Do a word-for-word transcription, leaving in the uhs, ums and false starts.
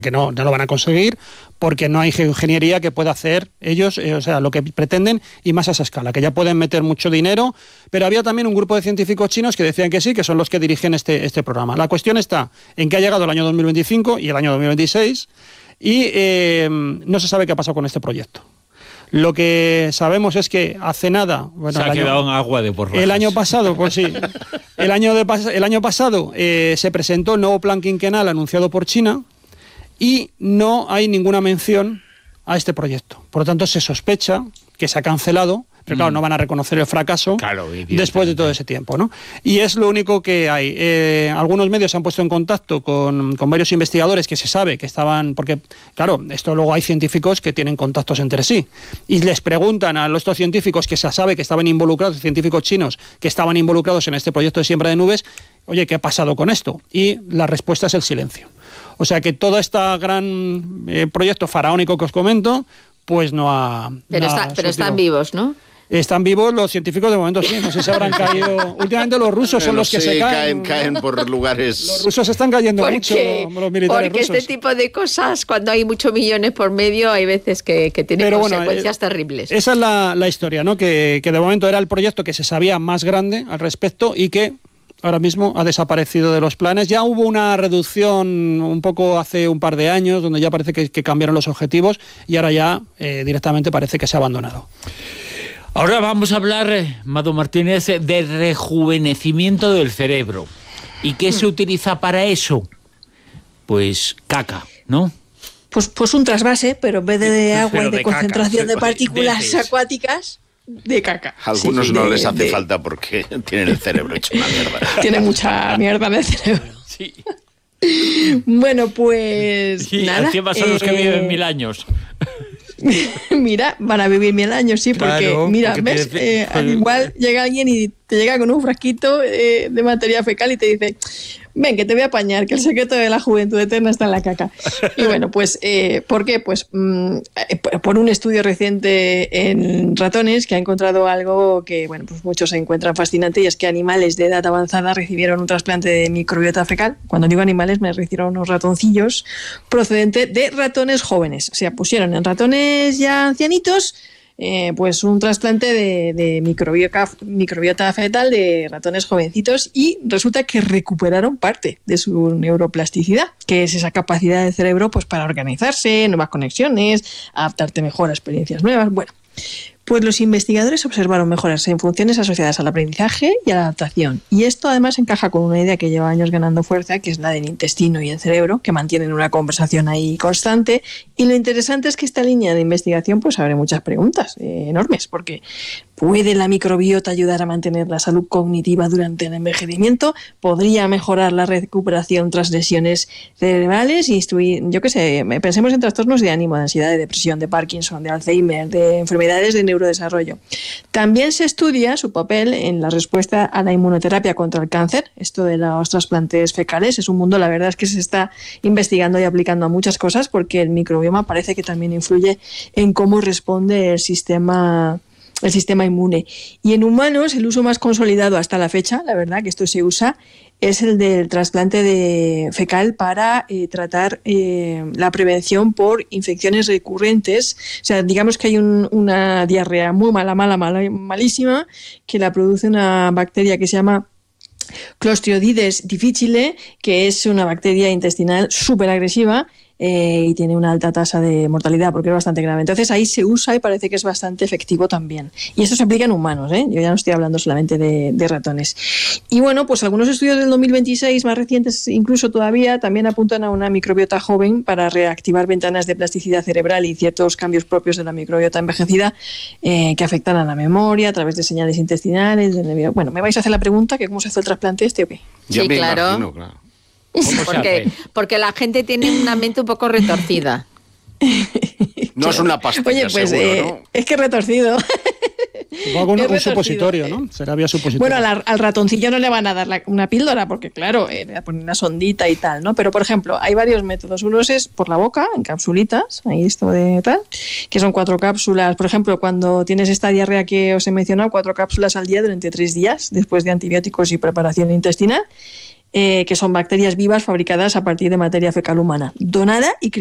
que no, no lo van a conseguir porque no hay geoingeniería que pueda hacer ellos, eh, o sea, lo que pretenden y más a esa escala, que ya pueden meter mucho dinero, pero había también un grupo de científicos chinos que decían que sí, que son los que dirigen este, este programa. La cuestión está en que ha llegado el año dos mil veinticinco y el año dos mil veintiséis y eh, no se sabe qué ha pasado con este proyecto. Lo que sabemos es que hace nada... Bueno, se ha año, quedado en agua de borrajas. El año pasado, pues sí. El año, de, el año pasado eh, se presentó el nuevo plan quinquenal anunciado por China y no hay ninguna mención a este proyecto. Por lo tanto, se sospecha que se ha cancelado, pero claro, no van a reconocer el fracaso claro, después de todo ese tiempo, ¿no? Y es lo único que hay. Eh, algunos medios se han puesto en contacto con, con varios investigadores que se sabe que estaban... Porque, claro, esto luego hay científicos que tienen contactos entre sí. Y les preguntan a estos científicos que se sabe que estaban involucrados, científicos chinos que estaban involucrados en este proyecto de siembra de nubes, oye, ¿qué ha pasado con esto? Y la respuesta es el silencio. O sea que todo este gran eh, proyecto faraónico que os comento, pues no ha... Pero, no está, ha pero están vivos, ¿no? Están vivos los científicos de momento, sí. No sé si habrán caído... Últimamente los rusos son los que sí, se caen. caen. Caen por lugares... Los rusos están cayendo porque, mucho, los militares porque rusos. este tipo de cosas, cuando hay muchos millones por medio, hay veces que, que tienen Pero consecuencias bueno, eh, terribles. Esa es la, la historia, ¿no? Que, que de momento era el proyecto que se sabía más grande al respecto y que ahora mismo ha desaparecido de los planes. Ya hubo una reducción un poco hace un par de años, donde ya parece que, que cambiaron los objetivos y ahora ya eh, directamente parece que se ha abandonado. Ahora vamos a hablar, eh, Mado Martínez, de rejuvenecimiento del cerebro. ¿Y qué se utiliza para eso? Pues caca, ¿no? Pues, pues un trasvase, pero en vez de, de agua pero y de, de concentración caca, de partículas de acuáticas, de caca. A algunos sí, no de, les hace de... falta porque tienen el cerebro hecho una mierda. Tiene mucha mierda en el cerebro. Sí. Bueno, pues Sí, nada. encima son eh... los que viven mil años. Mira, van a vivir mil años, sí, porque claro, mira, porque ves, te... eh, al igual llega alguien y te llega con un frasquito eh, de materia fecal y te dice, ven, que te voy a apañar, que el secreto de la juventud eterna está en la caca. Y bueno, pues, eh, ¿por qué? Pues mmm, por un estudio reciente en ratones que ha encontrado algo que, bueno, pues muchos se encuentran fascinante, y es que animales de edad avanzada recibieron un trasplante de microbiota fecal. Cuando digo animales me refiero a unos ratoncillos procedente de ratones jóvenes. O sea, pusieron en ratones ya ancianitos Eh, pues un trasplante de, de microbiota, microbiota fetal de ratones jovencitos, y resulta que recuperaron parte de su neuroplasticidad, que es esa capacidad del cerebro pues para organizarse, nuevas conexiones, adaptarte mejor a experiencias nuevas. Bueno, pues los investigadores observaron mejoras en funciones asociadas al aprendizaje y a la adaptación. Y esto además encaja con una idea que lleva años ganando fuerza, que es la del intestino y el cerebro, que mantienen una conversación ahí constante. Y lo interesante es que esta línea de investigación pues abre muchas preguntas eh, enormes, porque ¿puede la microbiota ayudar a mantener la salud cognitiva durante el envejecimiento? ¿Podría mejorar la recuperación tras lesiones cerebrales? Instruir, yo qué sé, pensemos en trastornos de ánimo, de ansiedad, de depresión, de Parkinson, de Alzheimer, de enfermedades de neurodesarrollo. También se estudia su papel en la respuesta a la inmunoterapia contra el cáncer. Esto de los trasplantes fecales es un mundo, la verdad es que se está investigando y aplicando a muchas cosas, porque el microbioma parece que también influye en cómo responde el sistema el sistema inmune. Y en humanos el uso más consolidado hasta la fecha, la verdad que esto se usa, es el del trasplante de fecal para eh, tratar eh, la prevención por infecciones recurrentes. O sea, digamos que hay un, una diarrea muy mala, mala, mala, malísima, que la produce una bacteria que se llama Clostridioides difficile, que es una bacteria intestinal súper agresiva, Eh, y tiene una alta tasa de mortalidad porque es bastante grave. Entonces ahí se usa y parece que es bastante efectivo también. Y esto se aplica en humanos, ¿eh? Yo ya no estoy hablando solamente de, de ratones. Y bueno, pues algunos estudios del dos mil veintiséis, más recientes incluso todavía, también apuntan a una microbiota joven para reactivar ventanas de plasticidad cerebral y ciertos cambios propios de la microbiota envejecida eh, que afectan a la memoria a través de señales intestinales. De... Bueno, ¿me vais a hacer la pregunta que cómo se hace el trasplante este o qué? Yo sí, me claro. imagino, claro. Porque, porque la gente tiene una mente un poco retorcida. No es una pastilla, Oye, pues seguro, eh, ¿no? es que es retorcido. Un, un supositorio, ¿no? Será vía supositorio. Bueno, al, al ratoncillo no le van a dar la, una píldora, porque claro, eh, le ponen una sondita y tal, ¿no? Pero, por ejemplo, hay varios métodos. Uno es por la boca, en capsulitas, ahí esto de tal, que son cuatro cápsulas. Por ejemplo, cuando tienes esta diarrea que os he mencionado, cuatro cápsulas al día durante tres días, después de antibióticos y preparación intestinal. eh, que son bacterias vivas fabricadas a partir de materia fecal humana, donada y